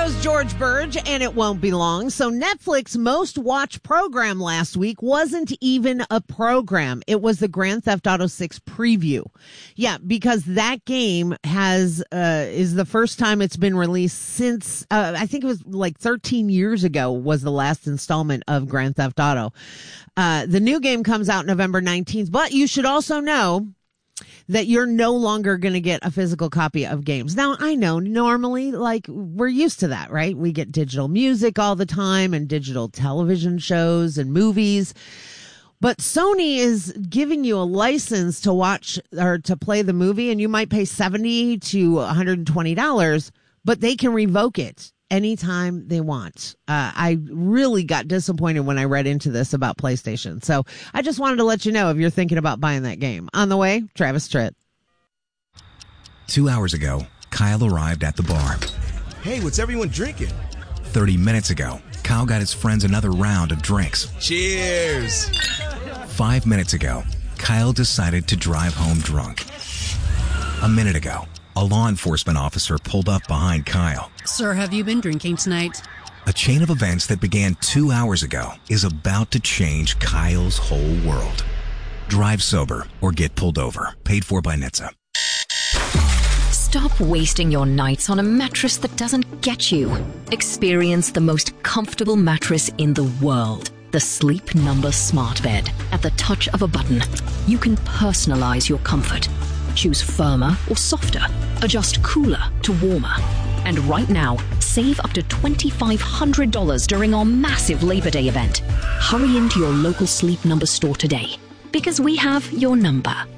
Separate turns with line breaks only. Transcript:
goes George Burge, and it won't be long. So Netflix's most watched program last week wasn't even a program. It was the Grand Theft Auto 6 preview. Yeah, because that game is the first time it's been released since, I think it was like 13 years ago was the last installment of Grand Theft Auto. The new game comes out November 19th, but you should also know that you're no longer going to get a physical copy of games. Now, I know normally, like, we're used to that, right? We get digital music all the time and digital television shows and movies. But Sony is giving you a license to watch or to play the movie, and you might pay $70 to $120, but they can revoke it anytime they want. I really got disappointed when I read into this about PlayStation. So I just wanted to let you know if you're thinking about buying that game. On the way, Travis Tritt.
2 hours ago, Kyle arrived at the bar.
Hey, what's everyone drinking?
30 minutes ago, Kyle got his friends another round of drinks.
Cheers!
5 minutes ago, Kyle decided to drive home drunk. A minute ago, a law enforcement officer pulled up behind Kyle.
Sir, have you been drinking tonight?
A chain of events that began 2 hours ago is about to change Kyle's whole world. Drive sober or get pulled over. Paid for by NHTSA.
Stop wasting your nights on a mattress that doesn't get you. Experience the most comfortable mattress in the world. The Sleep Number Smart Bed. At the touch of a button, you can personalize your comfort. Choose firmer or softer. Adjust cooler to warmer. And right now, save up to $2,500 during our massive Labor Day event. Hurry into your local Sleep Number store today, because we have your number.